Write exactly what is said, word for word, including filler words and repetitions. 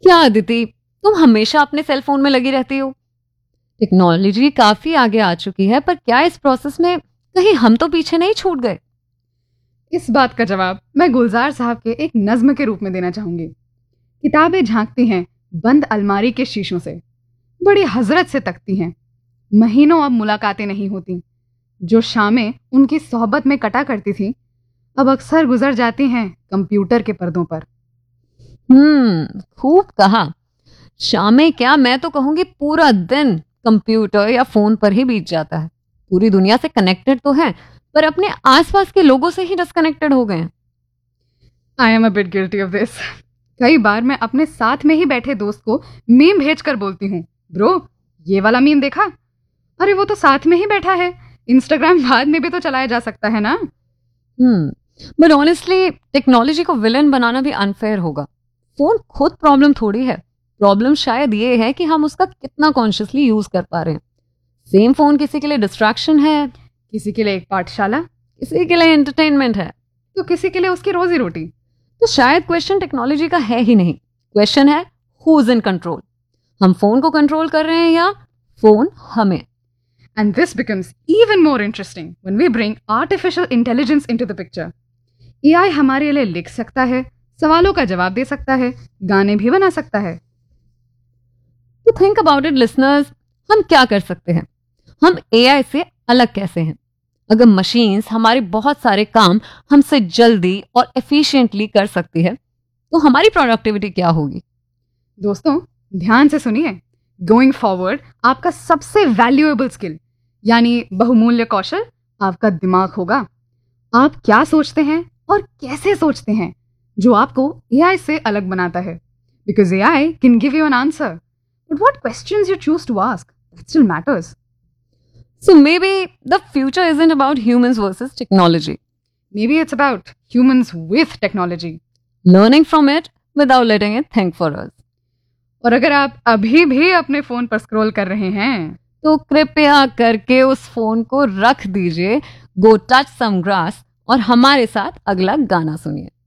क्या अदिति, तुम हमेशा अपने सेल फोन में लगी रहती हो? टेक्नोलॉजी काफी आगे आ चुकी है, पर क्या इस प्रोसेस में कहीं हम तो पीछे नहीं छूट गए? इस बात का जवाब मैं गुलजार साहब के एक नज्म के रूप में देना चाहूंगी। किताबें झांकती हैं बंद अलमारी के शीशों से, बड़ी हजरत से तकती हैं। महीनों अब मुलाकातें नहीं होती। जो शामें उनकी सोहबत में कटा करती थी, अब अक्सर गुजर जाती हैं कंप्यूटर के पर्दों पर। हम्म खूब कहा। शामें क्या, मैं तो कहूंगी पूरा दिन कंप्यूटर या फोन पर ही बीत जाता है। पूरी दुनिया से कनेक्टेड तो है, पर अपने आसपास के लोगों से ही डिस्कनेक्टेड हो गए हैं। I am a bit guilty of this. कई बार मैं अपने साथ में ही बैठे दोस्त को मीम भेज कर बोलती हूँ, ब्रो ये वाला मीम देखा? अरे वो तो साथ में ही बैठा है, इंस्टाग्राम बाद में भी तो चलाया जा सकता है ना। हम्म बट ऑनेस्टली टेक्नोलॉजी को विलन बनाना भी अनफेयर होगा। फोन खुद प्रॉब्लम थोड़ी है। प्रॉब्लम शायद ये है कि हम उसका कितना कॉन्शियसली यूज कर पा रहे हैं। सेम फोन किसी के लिए डिस्ट्रैक्शन है, किसी के लिए एक पाठशाला, किसी के लिए एंटरटेनमेंट है, तो किसी के लिए उसकी रोजी रोटी। तो शायद क्वेश्चन टेक्नोलॉजी का है ही नहीं। क्वेश्चन है हु इज इन कंट्रोल। हम फोन को कंट्रोल कर रहे हैं या फोन हमें? And this becomes even more interesting when we bring artificial intelligence into the picture. A I हमारे लिए लिख सकता है, सवालों का जवाब दे सकता है, गाने भी बना सकता है। तो थिंक अबाउट इट लिसनर्स, हम क्या कर सकते हैं? हम ए आई से अलग कैसे हैं? अगर मशीन्स हमारे बहुत सारे काम हमसे जल्दी और एफिशिएंटली कर सकती है, तो हमारी प्रोडक्टिविटी क्या होगी? दोस्तों ध्यान से सुनिए। गोइंग फॉरवर्ड आपका सबसे वैल्यूएबल स्किल यानी बहुमूल्य कौशल आपका दिमाग होगा। आप क्या सोचते हैं और कैसे सोचते हैं, जो आपको ए आई से अलग बनाता है। Because A I can give you an answer, but what questions you choose to ask, that still matters. So maybe the future isn't about humans versus technology. Maybe it's about humans with technology. Learning from it without letting it think for us. और अगर आप अभी भी अपने phone पर scroll कर रहे हैं, तो कृपया करके उस फोन को रख दीजिए, गो टच सम ग्रास और हमारे साथ अगला गाना सुनिए।